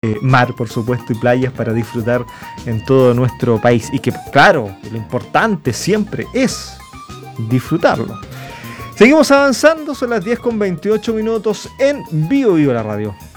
mar, por supuesto, y playas para disfrutar en todo nuestro país. Y que, claro, lo importante siempre es disfrutarlo. Seguimos avanzando, son las 10:28 en Vivo la Radio.